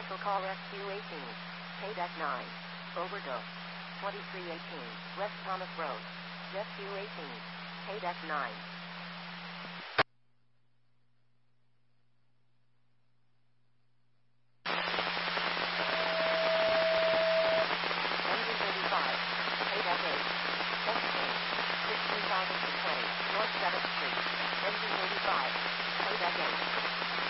Cancel call SQ18. Payback 9. Overdose. 2318. West Thomas Road. SQ18. Payback 9. Engine 35. Payback 8. Text page. 16,020. North 7th Street. Engine 35. Payback 8.